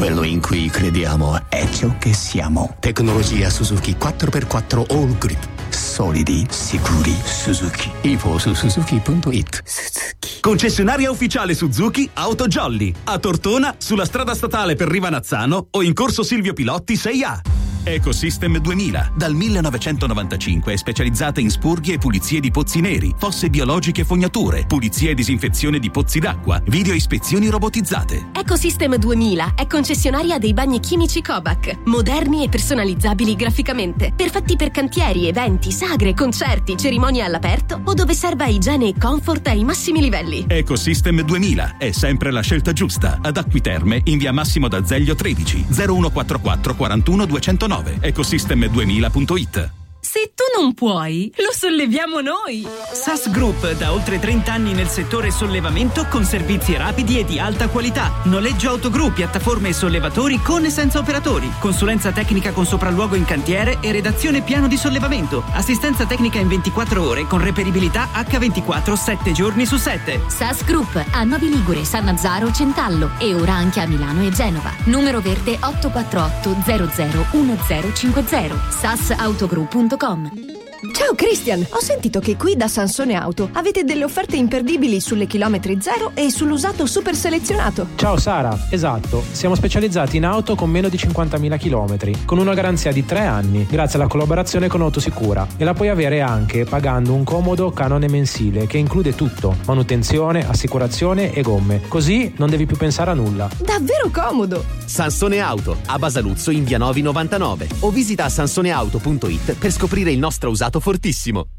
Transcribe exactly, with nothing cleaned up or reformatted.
Quello in cui crediamo è ciò che siamo. Tecnologia Suzuki quattro per quattro All Grip. Solidi, sicuri, Suzuki. Info su suzuki punto it. Suzuki. Concessionaria ufficiale Suzuki Auto Jolly. A Tortona, sulla strada statale per Rivanazzano o in corso Silvio Pilotti sei A. Ecosystem duemila, dal millenovecentonovantacinque è specializzata in spurghe e pulizie di pozzi neri, fosse biologiche e fognature, pulizia e disinfezione di pozzi d'acqua, video ispezioni robotizzate. Ecosystem duemila è concessionaria dei bagni chimici Kovac, moderni e personalizzabili graficamente, perfetti per cantieri, eventi, sagre, concerti, cerimonie all'aperto o dove serva igiene e comfort ai massimi livelli. Ecosystem duemila è sempre la scelta giusta. Ad Acquiterme, in via Massimo d'Azeglio tredici, zero uno quattro quattro quarantuno duecentonove. ecosystem duemila punto it. Se tu non puoi, lo solleviamo noi! S A S Group, da oltre trenta anni nel settore sollevamento con servizi rapidi e di alta qualità. Noleggio autogru, piattaforme e sollevatori con e senza operatori. Consulenza tecnica con sopralluogo in cantiere e redazione piano di sollevamento. Assistenza tecnica in ventiquattro ore con reperibilità acca ventiquattro, sette giorni su sette. S A S Group a Novi Ligure, Sannazzaro, Centallo e ora anche a Milano e Genova. Numero verde otto quattro otto zero zero uno zero cinque zero. sasautogru punto com. Ciao Christian, ho sentito che qui da Sansone Auto avete delle offerte imperdibili sulle chilometri zero e sull'usato super selezionato. Ciao Sara, esatto, siamo specializzati in auto con meno di cinquantamila chilometri, con una garanzia di tre anni, grazie alla collaborazione con Autosicura, e la puoi avere anche pagando un comodo canone mensile che include tutto: manutenzione, assicurazione e gomme, così non devi più pensare a nulla. Davvero comodo! Sansone Auto, a Basaluzzo in via Novi novantanove, o visita sansoneauto punto it per scoprire il nostro usato fortissimo.